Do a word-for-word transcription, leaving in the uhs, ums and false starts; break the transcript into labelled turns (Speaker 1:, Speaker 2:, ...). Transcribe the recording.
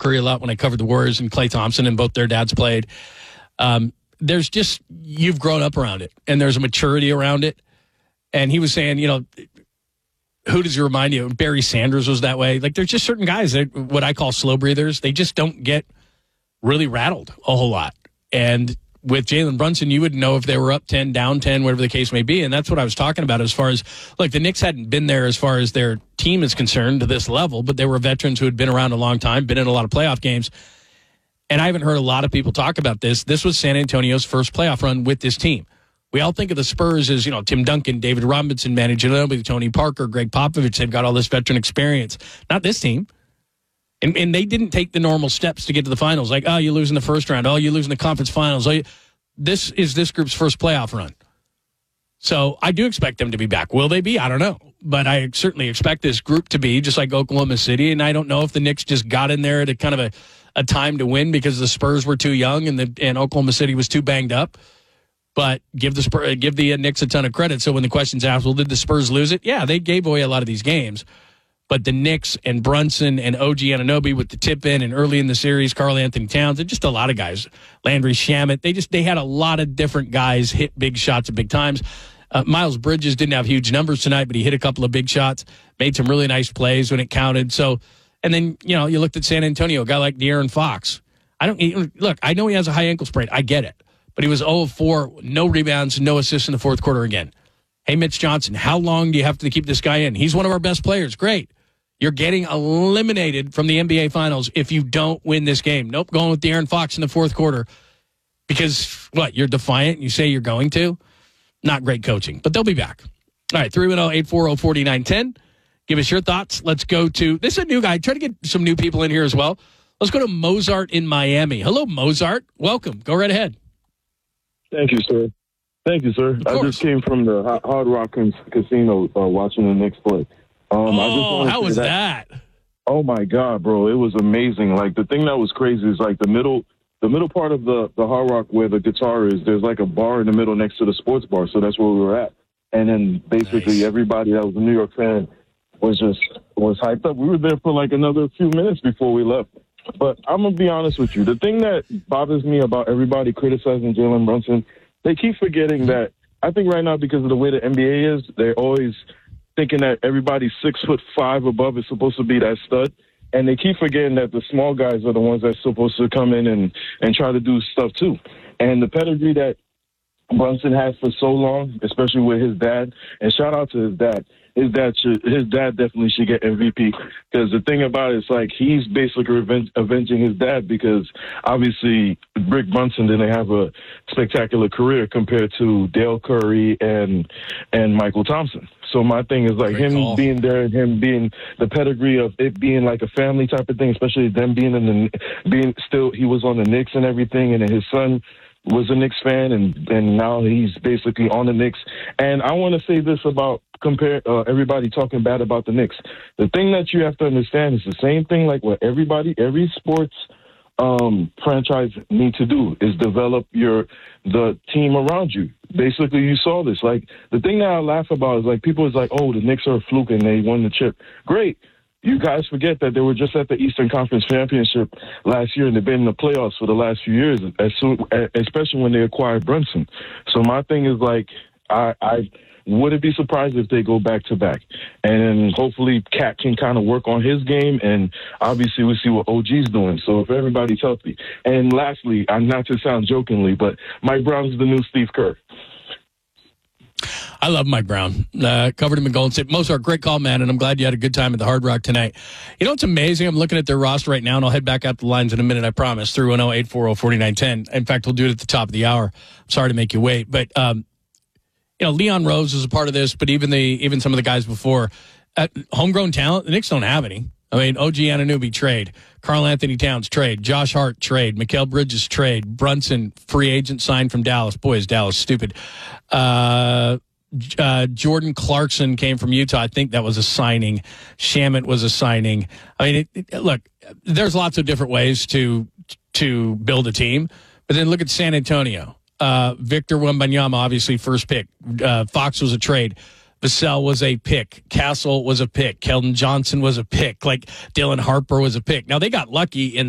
Speaker 1: Curry a lot when I covered the Warriors, and Klay Thompson, and both their dads played. Um, there's just, you've grown up around it, and there's a maturity around it. And he was saying, you know, who does he remind you of? Barry Sanders was that way. Like, there's just certain guys that, what I call slow breathers, they just don't get really rattled a whole lot. And with Jalen Brunson, you would know if they were up ten, down ten, whatever the case may be. And that's what I was talking about as far as, like, the Knicks hadn't been there as far as their team is concerned to this level, but they were veterans who had been around a long time, been in a lot of playoff games. And I haven't heard a lot of people talk about this. This was San Antonio's first playoff run with this team. We all think of the Spurs as, you know, Tim Duncan, David Robinson, Manu Ginobili, Tony Parker, Greg Popovich. They've got all this veteran experience. Not this team. And, and they didn't take the normal steps to get to the finals. Like, oh, you lose in the first round. Oh, you lose in the conference finals. Oh, you, this is this group's first playoff run. So I do expect them to be back. Will they be? I don't know. But I certainly expect this group to be, just like Oklahoma City. And I don't know if the Knicks just got in there at a kind of a, a time to win because the Spurs were too young and the and Oklahoma City was too banged up. But give the Spurs, give the Knicks a ton of credit. So when the question's asked, well, did the Spurs lose it? Yeah, they gave away a lot of these games. But the Knicks and Brunson and O G Anunoby with the tip in, and early in the series, Karl Anthony Towns, and just a lot of guys. Landry Shamet, they just they had a lot of different guys hit big shots at big times. Uh, Miles Bridges didn't have huge numbers tonight, but he hit a couple of big shots, made some really nice plays when it counted. So, and then, you know, you looked at San Antonio, a guy like De'Aaron Fox. I don't look. I know he has a high ankle sprain. I get it, but he was zero of four, no rebounds, no assists in the fourth quarter again. Hey, Mitch Johnson, how long do you have to keep this guy in? He's one of our best players. Great. You're getting eliminated from the N B A Finals if you don't win this game. Nope, going with De'Aaron Fox in the fourth quarter because, what, you're defiant? You say you're going to? Not great coaching, but they'll be back. All right, three one zero, eight four zero, four nine one zero. Give us your thoughts. Let's go to, this is a new guy. Try to get some new people in here as well. Let's go to Mozart in Miami. Hello, Mozart. Welcome. Go right ahead.
Speaker 2: Thank you, sir. Thank you, sir. I just came from the Hard Rock Casino uh, watching the Knicks play. Um,
Speaker 1: oh,
Speaker 2: I just
Speaker 1: how was
Speaker 2: that.
Speaker 1: that?
Speaker 2: Oh my God, bro! It was amazing. Like, the thing that was crazy is like the middle, the middle part of the the Hard Rock where the guitar is. There's like a bar in the middle next to the sports bar, so that's where we were at. And then basically
Speaker 1: nice.
Speaker 2: Everybody that was a New York fan was just was hyped up. We were there for like another few minutes before we left. But I'm gonna be honest with you. The thing that bothers me about everybody criticizing Jalen Brunson, they keep forgetting that. I think right now, because of the way the N B A is, they're always thinking that everybody six foot five above is supposed to be that stud. And they keep forgetting that the small guys are the ones that's supposed to come in and, and try to do stuff too. And the pedigree that Brunson has for so long, especially with his dad, and shout out to his dad. His dad should, his dad definitely should get M V P, because the thing about it is like he's basically revenge, avenging his dad, because obviously Rick Brunson didn't have a spectacular career compared to Dale Curry and and Michael Thompson. So my thing is like
Speaker 1: Great
Speaker 2: him
Speaker 1: call.
Speaker 2: being there and him being the pedigree of it being like a family type of thing, especially them being in the being still he was on the Knicks and everything, and then his son was a Knicks fan, and, and now he's basically on the Knicks. And I want to say this about compare uh, everybody talking bad about the Knicks. The thing that you have to understand is the same thing like what everybody, every sports um, franchise need to do is develop your the team around you. Basically, you saw this. Like, the thing that I laugh about is like people is like, oh, the Knicks are a fluke and they won the chip. Great. You guys forget that they were just at the Eastern Conference Championship last year, and they've been in the playoffs for the last few years, as soon, especially when they acquired Brunson. So my thing is like, I, I wouldn't be surprised if they go back to back, and then hopefully Cat can kind of work on his game, and obviously we see what O G's doing. So if everybody's healthy, and lastly, I'm not to sound jokingly, but Mike Brown's the new Steve Kerr.
Speaker 1: I love Mike Brown. Uh, covered him in Golden State. Mozart, great call, man, and I'm glad you had a good time at the Hard Rock tonight. You know what's amazing? I'm looking at their roster right now, and I'll head back out the lines in a minute, I promise. three one zero, eight four zero, four nine one zero. In fact, we'll do it at the top of the hour. I'm sorry to make you wait. But, um, you know, Leon Rose is a part of this, but even the even some of the guys before. Uh, homegrown talent, the Knicks don't have any. I mean, O G Anunoby, trade. Karl Anthony Towns, trade. Josh Hart, trade. Mikal Bridges, trade. Brunson, free agent, signed from Dallas. Boy, is Dallas stupid. Uh... Uh, Jordan Clarkson came from Utah. I think that was a signing. Shamet was a signing. I mean, it, it, look, there's lots of different ways to to build a team. But then look at San Antonio. Uh, Victor Wembanyama, obviously first pick. Uh, Fox was a trade. Vassell was a pick. Castle was a pick. Keldon Johnson was a pick. Like Dylan Harper was a pick. Now, they got lucky in